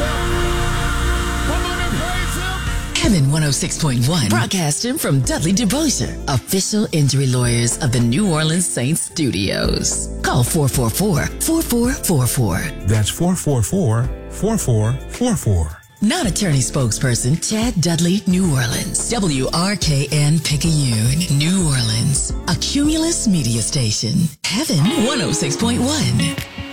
Heaven 106.1, broadcasting from Dudley DeBosier, official injury lawyers of the New Orleans Saints studios. Call 444-4444. That's 444-4444. Non-attorney spokesperson Chad Dudley, New Orleans. WRKN Picayune, New Orleans. A Cumulus media station. Heaven 106.1.